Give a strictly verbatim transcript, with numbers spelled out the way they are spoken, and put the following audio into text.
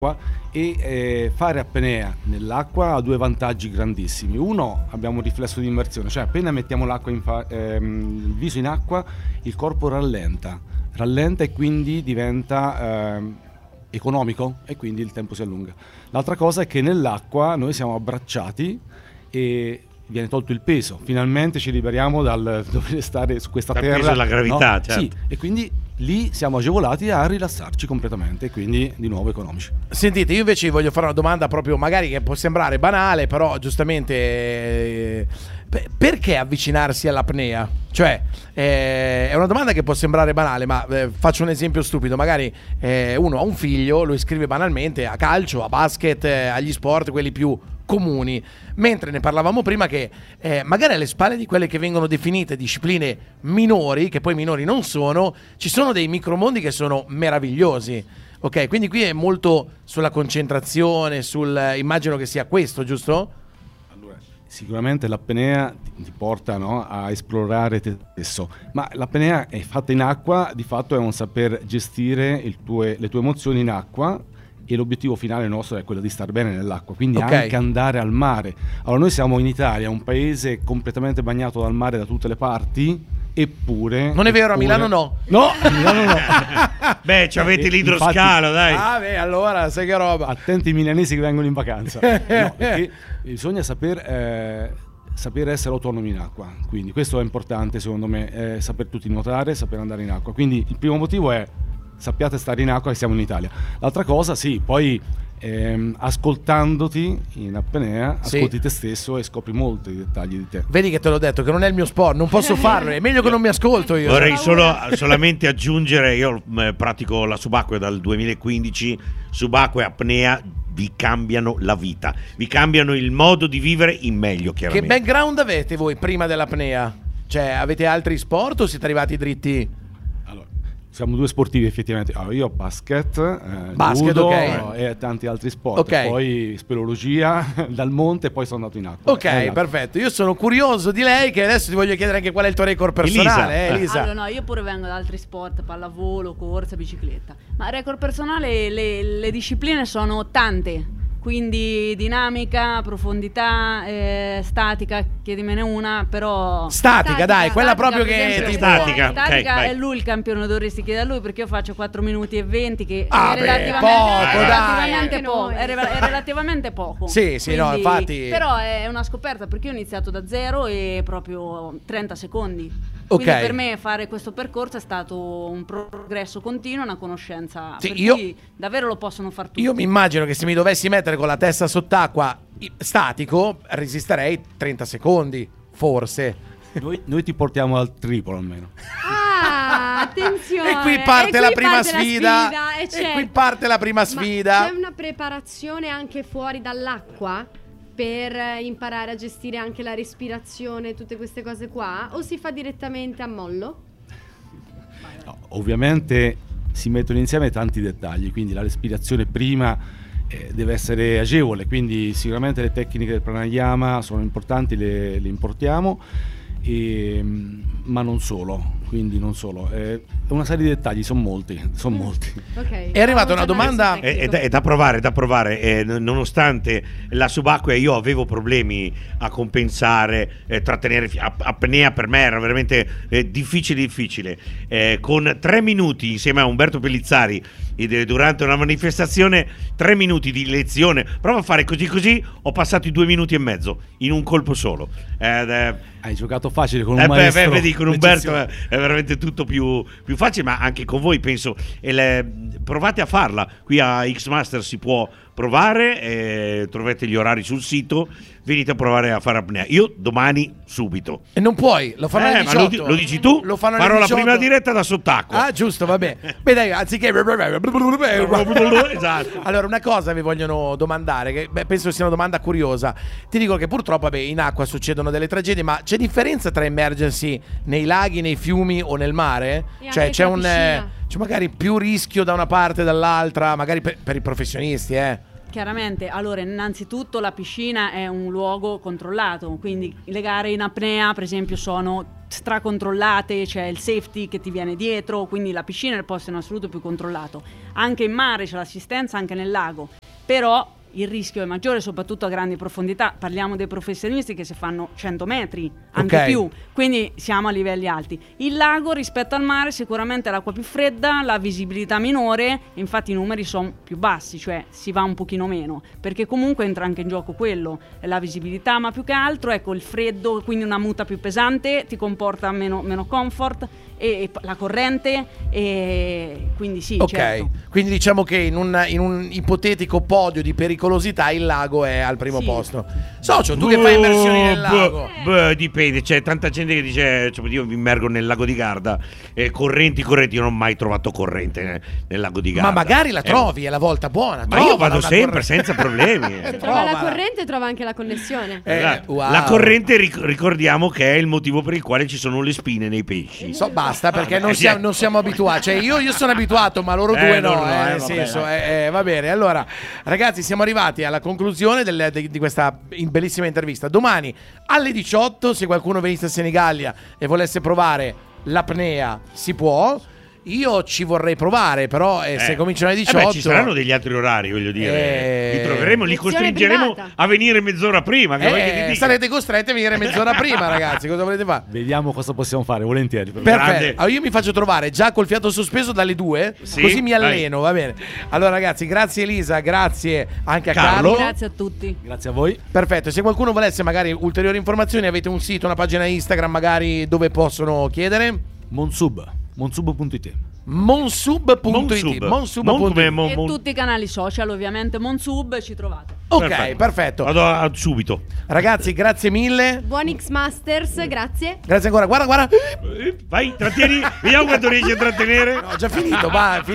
e eh, fare apnea nell'acqua ha due vantaggi grandissimi. Uno, abbiamo un riflesso di immersione, cioè appena mettiamo l'acqua in fa- ehm, il viso in acqua, il corpo rallenta, rallenta e quindi diventa ehm, economico e quindi il tempo si allunga. L'altra cosa è che nell'acqua noi siamo abbracciati e viene tolto il peso, finalmente ci liberiamo dal dover stare su questa dal terra. peso della gravità, no? certo. Sì, e quindi lì siamo agevolati a rilassarci completamente e quindi di nuovo economici. Sentite, io invece vi voglio fare una domanda proprio magari che può sembrare banale, però giustamente eh, perché avvicinarsi all'apnea? Cioè eh, è una domanda che può sembrare banale, ma eh, faccio un esempio stupido. Magari eh, uno ha un figlio, lo iscrive banalmente a calcio, a basket, eh, agli sport, quelli più comuni, mentre ne parlavamo prima che eh, magari alle spalle di quelle che vengono definite discipline minori, che poi minori non sono, ci sono dei micromondi che sono meravigliosi. Ok, quindi qui è molto sulla concentrazione, sul immagino che sia questo, giusto? Allora, sicuramente l'apnea ti, ti porta, no, a esplorare te stesso, ma l'apnea è fatta in acqua, di fatto è un saper gestire il tue, le tue emozioni in acqua. E l'obiettivo finale nostro è quello di star bene nell'acqua, quindi okay. anche andare al mare. Allora noi siamo in Italia, un paese completamente bagnato dal mare da tutte le parti, eppure... Non è vero, eppure... a Milano no. No, a Milano no. Beh, ci avete l'idroscalo, infatti, dai. Ah beh, allora, sai che roba. Attenti i milanesi che vengono in vacanza. No, perché bisogna saper... Eh, saper essere autonomi in acqua, quindi questo è importante secondo me, eh, saper tutti nuotare, saper andare in acqua. Quindi il primo motivo è sappiate stare in acqua e siamo in Italia. L'altra cosa, sì, poi ehm, ascoltandoti in apnea, sì. ascolti te stesso e scopri molti dettagli di te. Vedi che te l'ho detto, che non è il mio sport, non posso farlo, è meglio che non mi ascolto io. Vorrei solo, solamente aggiungere, io eh, pratico la subacquea dal duemilaquindici, subacquea e apnea vi cambiano la vita, vi cambiano il modo di vivere in meglio, chiaramente. Che background avete voi prima dell'apnea? Cioè, avete altri sport o siete arrivati dritti? Siamo due sportivi effettivamente. Allora, io basket, eh, basket judo, okay. e tanti altri sport. Okay. Poi speleologia dal monte e poi sono andato in acqua. Ok, eh, perfetto. Io sono curioso di lei, che adesso ti voglio chiedere anche qual è il tuo record personale, Elisa. Eh, Elisa. Allora, no, io pure vengo da altri sport, pallavolo, corsa, bicicletta. Ma record personale, le, le discipline sono tante. Quindi dinamica, profondità, eh, statica, chiedimene una, però... Statica, statica dai, quella statica, proprio che... esempio, Statica, statica okay, è lui il campione, dovresti chiedere a lui, perché io faccio quattro minuti e venti, che ah è relativamente poco, è relativamente, dai. po- è re- è relativamente poco. Sì, sì, quindi, no, infatti... Però è una scoperta, perché io ho iniziato da zero e proprio trenta secondi. Quindi okay. per me fare questo percorso è stato un progresso continuo, una conoscenza, sì, per io, cui davvero lo possono far tutti. Io mi immagino che se mi dovessi mettere con la testa sott'acqua statico resisterei trenta secondi, forse. Noi, noi ti portiamo al triplo almeno. Ah, attenzione. E qui parte, e qui la, prima parte sfida, la sfida. E, e certo. qui parte la prima sfida. Ma c'è una preparazione anche fuori dall'acqua per imparare a gestire anche la respirazione, tutte queste cose qua? O si fa direttamente a mollo? No, ovviamente si mettono insieme tanti dettagli, quindi la respirazione prima eh, deve essere agevole, quindi sicuramente le tecniche del pranayama sono importanti, le, le importiamo, e, ma non solo, quindi non solo, eh, una serie di dettagli, sono molti, sono molti. Okay. È arrivata una domanda, è, è, da, è da provare, è da provare, eh, nonostante la subacquea io avevo problemi a compensare, eh, trattenere apnea, per me era veramente eh, difficile difficile, eh, con tre minuti insieme a Umberto Pellizzari durante una manifestazione, tre minuti di lezione, prova a fare così così, ho passato i due minuti e mezzo in un colpo solo. eh, eh, Hai giocato facile con un eh, maestro. Beh, vedi, con Umberto è, è veramente tutto più, più facile, ma anche con voi penso, e le, provate a farla. Qui a X-Master si può provare, eh, trovate gli orari sul sito, venite a provare a fare apnea. Io domani subito. E non puoi, lo fanno eh, alle diciotto. Lo, lo dici tu? Lo fanno Farò alle la diciotto. prima diretta da sott'acqua. Ah, giusto, vabbè. Beh, dai, anziché esatto. Allora, una cosa vi vogliono domandare, che beh, penso sia una domanda curiosa. Ti dico che purtroppo, vabbè, in acqua succedono delle tragedie, ma c'è differenza tra emergency nei laghi, nei fiumi o nel mare? E Cioè, anche c'è tra un eh, c'è magari più rischio da una parte e dall'altra, magari per, per i professionisti, eh? Chiaramente, allora innanzitutto la piscina è un luogo controllato, quindi le gare in apnea per esempio sono stracontrollate, c'è il safety che ti viene dietro, quindi la piscina è il posto in assoluto più controllato. Anche in mare c'è l'assistenza, anche nel lago, però il rischio è maggiore, soprattutto a grandi profondità. Parliamo dei professionisti che si fanno cento metri, anche Ok. più, quindi siamo a livelli alti. Il lago rispetto al mare sicuramente è l'acqua più fredda, la visibilità minore, infatti i numeri sono più bassi, cioè si va un pochino meno, perché comunque entra anche in gioco quello, la visibilità, ma più che altro ecco il freddo, quindi una muta più pesante ti comporta meno, meno comfort, e, e la corrente, e quindi sì, Ok, certo. quindi diciamo che in un, in un ipotetico podio di pericolosità il lago è al primo Sì. posto. Socio, tu che fai immersioni nel Boh, lago. boh, boh, dipende, c'è tanta gente che dice cioè, io mi immergo nel lago di Garda, eh, correnti, correnti, io non ho mai trovato corrente nel, nel lago di Garda. Ma magari la Eh, trovi, è la volta buona. ma io trovala vado una sempre corrente. senza problemi. Se eh. trova la Trovala. corrente, trova anche la connessione. Eh, Esatto. wow. La corrente ric- ricordiamo che è il motivo per il quale ci sono le spine nei pesci. So, basta perché Ah, non beh, siamo, sì. non siamo abituati. Cioè, io, io sono abituato, ma loro Eh, due no. loro no, eh, eh, nel vabbè, senso, dai. eh, eh, va bene. Allora, ragazzi, siamo arrivati alla conclusione del- di, di questa bellissima intervista. Domani alle diciotto, se qualcuno venisse a Senigallia e volesse provare l'apnea, si può. Io ci vorrei provare, però eh, se Eh. cominciano alle Eh diciotto. beh, ci saranno degli altri orari, voglio dire. Eh. Li troveremo, li Lezione costringeremo privata. a venire mezz'ora prima. Che vuoi che ti Eh, dica? sarete costretti a venire mezz'ora prima, ragazzi. Cosa volete fare? Vediamo cosa possiamo fare, volentieri. Perfetto. Grande. Allora, io mi faccio trovare già col fiato sospeso dalle due, Sì, così mi vai. alleno, va bene. Allora, ragazzi, grazie Elisa, grazie anche a Carlo. Carlo. Grazie a tutti. Grazie a voi. Perfetto, se qualcuno volesse magari ulteriori informazioni, avete un sito, una pagina Instagram magari dove possono chiedere? Monsub, monsub punto it. monsub punto it. Monsub. monsub Mon punto it. come mon- E mon- tutti i canali social, ovviamente, Monsub, ci trovate. Ok, perfetto. Vado a- subito. Ragazzi, grazie mille. Buon X-Masters, grazie. Grazie ancora. Guarda, guarda. Eh, Vai, trattieni. Vediamo quanto riesci a trattenere. Ho già finito, va.